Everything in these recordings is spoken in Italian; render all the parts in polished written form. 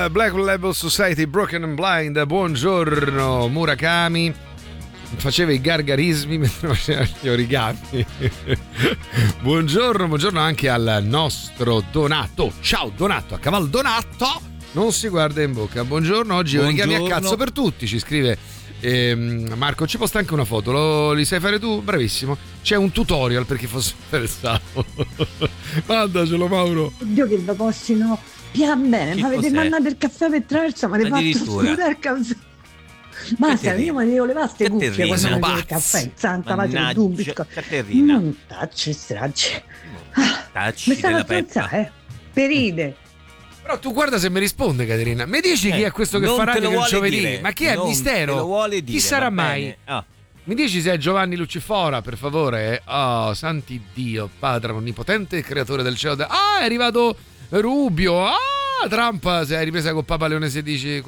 Black Label Society, Broken and Blind. Buongiorno Murakami. Faceva i gargarismi mentre faceva gli origami. Buongiorno anche al nostro Donato. Ciao Donato, a caval Donato non si guarda in bocca. Buongiorno, oggi origami a cazzo per tutti, ci scrive Marco. Ci posta anche una foto, li sai fare tu? Bravissimo. C'è un tutorial per chi fosse interessato. Mandacelo Mauro. Oddio che lo postino pian bene. Ma avete mandato il caffè per traverso, ma avete fatto sudare il caffè. Basta, io mi devo levare ste cuffie quando mi bevo il caffè. Santa pace del dubbio. Non tacci stracci. Mi stanno a stronzare, peride. Però tu guarda se mi risponde, Caterina. Mi dici chi è questo che fa radio il giovedì? Dire. Ma chi è? Mistero? Lo vuole dire, chi sarà mai? Mi dici se è Giovanni Lucifora, per favore? Oh, santi Dio, Padre onnipotente, creatore del cielo. È arrivato Rubio. Trump si è ripresa con Papa Leone XVI.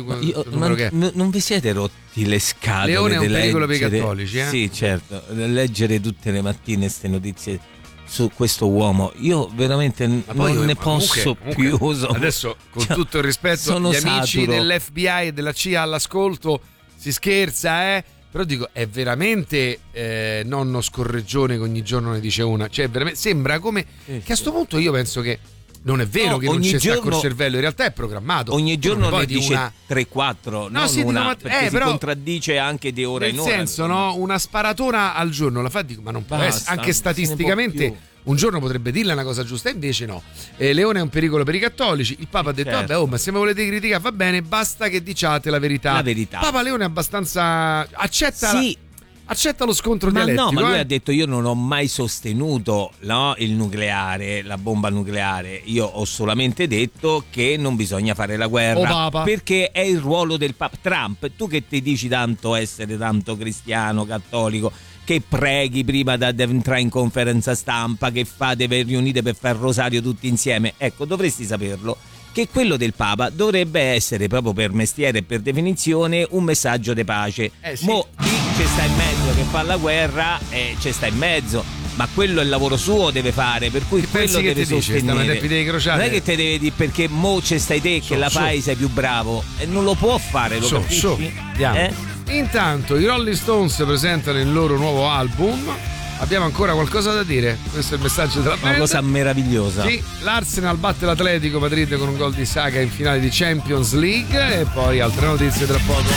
Non vi siete rotti le scatole? Leone è un pericolo per i cattolici, Sì, certo. Leggere tutte le mattine queste notizie su questo uomo, io veramente non ne posso più. Adesso, con tutto il rispetto, gli amici dell'FBI e della CIA all'ascolto, si scherza, però dico, è veramente nonno scorreggione che ogni giorno ne dice una. Cioè, veramente sembra come che a sto punto io penso che non è vero che non c'è stacco il cervello, in realtà è programmato. Ogni giorno ne dice 3-4, perché si contraddice anche di ora in ora. Nel senso, una sparatona al giorno la fa, dico, ma non può essere, anche statisticamente un giorno potrebbe dirle una cosa giusta, invece no. Leone è un pericolo per i cattolici. Il Papa ha detto, vabbè, ma se mi volete criticare va bene, basta che diciate la verità. Papa Leone è abbastanza accetta lo scontro dialettico. No, ma lui ha detto, io non ho mai sostenuto il nucleare, la bomba nucleare. Io ho solamente detto che non bisogna fare la guerra, perché è il ruolo del Papa. Trump, tu che ti dici tanto essere tanto cristiano, cattolico, che preghi prima di entrare in conferenza stampa, che fate riunite per fare il rosario tutti insieme, ecco, dovresti saperlo che quello del Papa dovrebbe essere, proprio per mestiere e per definizione, un messaggio di pace. Mo chi ci sta in mezzo che fa la guerra ci sta in mezzo, ma quello è il lavoro suo, deve fare, per cui quello deve sostenere. Non è che te deve dire perché mo ci stai te che la fai, sei più bravo, e non lo può fare, lo capisci? Intanto i Rolling Stones presentano il loro nuovo album. Abbiamo ancora qualcosa da dire? Questo è il messaggio della band. Una cosa meravigliosa. Sì, l'Arsenal batte l'Atletico Madrid con un gol di Saka in finale di Champions League. E poi altre notizie tra poco.